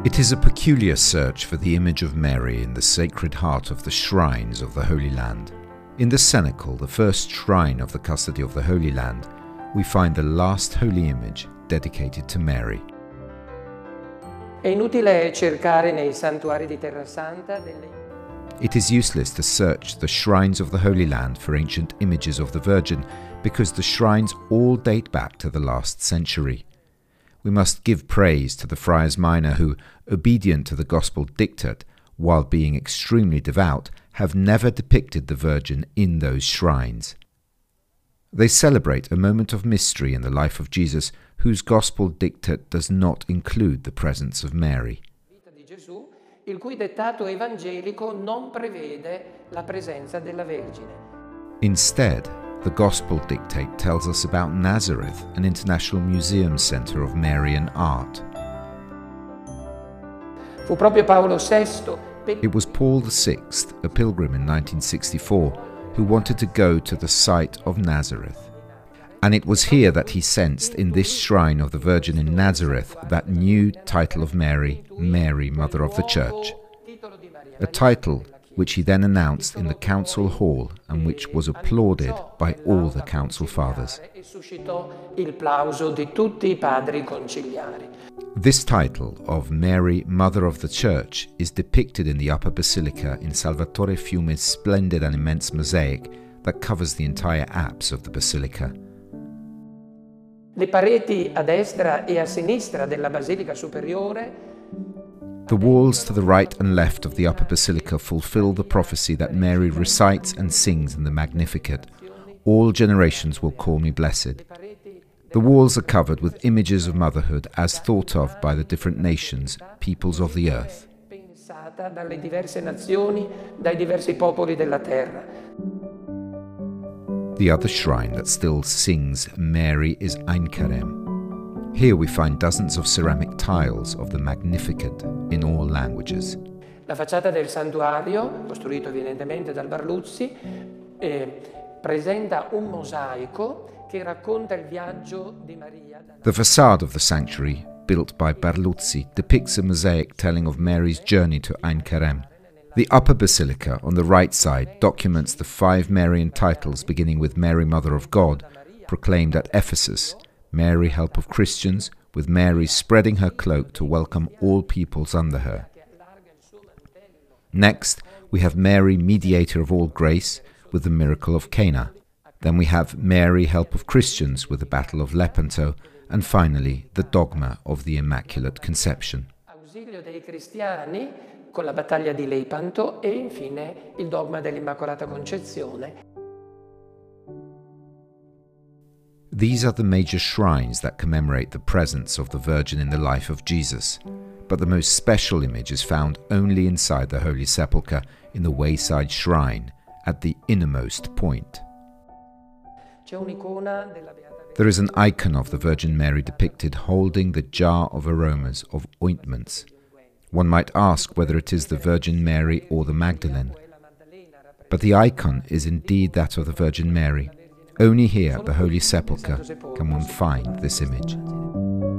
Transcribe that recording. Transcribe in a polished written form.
It is a peculiar search for the image of Mary in the Sacred Heart of the shrines of the Holy Land. In the cenacle, the first shrine of the custody of the Holy Land, we find the last holy image dedicated to Mary. È inutile cercare nei santuari di Terra Santa It is useless to search the shrines of the Holy Land for ancient images of the Virgin, because the shrines all date back to the last century. We must give praise to the Friars Minor who, obedient to the Gospel dictate, while being extremely devout, have never depicted the Virgin in those shrines. They celebrate a moment of mystery in the life of Jesus whose Gospel dictate does not include the presence of Mary. Il cui dettato evangelico non prevede la presenza della Vergine. Instead, the Gospel dictate tells us about Nazareth, an international museum centre of Marian art. Fu proprio Paolo VI. It was Paul VI, a pilgrim in 1964, who wanted to go to the site of Nazareth. And it was here that he sensed in this shrine of the Virgin in Nazareth that new title of Mary, Mary, Mother of the Church. A title which he then announced in the council hall and which was applauded by all the council fathers. This title of Mary, Mother of the Church is depicted in the upper basilica in Salvatore Fiume's splendid and immense mosaic that covers the entire apse of the basilica. Le pareti a destra e a sinistra della Basilica Superiore. The walls to the right and left of the upper basilica fulfill the prophecy that Mary recites and sings in the Magnificat. All generations will call me blessed. The walls are covered with images of motherhood as thought of by the different nations, peoples of the earth. Pensata dalle diverse nazioni, dai diversi popoli della terra. The other shrine that still sings Mary is Ein Kerem. Here we find dozens of ceramic tiles of the Magnificat in all languages. La facciata del santuario, costruito evidentemente dal Barluzzi, presenta un mosaico che racconta il viaggio di Maria. The facade of the sanctuary, built by Barluzzi, depicts a mosaic telling of Mary's journey to Ein Kerem. The upper basilica on the right side documents the 5 Marian titles beginning with Mary, Mother of God, proclaimed at Ephesus, Mary, Help of Christians, with Mary spreading her cloak to welcome all peoples under her. Next, we have Mary, Mediator of all grace, with the miracle of Cana. Then we have Mary, Help of Christians, with the Battle of Lepanto, and finally, the dogma of the Immaculate Conception. Ausilio dei cristiani con la battaglia di Lepanto e infine il dogma dell'Immacolata Concezione. These are the major shrines that commemorate the presence of the Virgin in the life of Jesus, but the most special image is found only inside the Holy Sepulchre in the wayside shrine at the innermost point. There is an icon of the Virgin Mary depicted holding the jar of aromas of ointments. One might ask whether it is the Virgin Mary or the Magdalene. But the icon is indeed that of the Virgin Mary. Only here at the Holy Sepulchre can one find this image.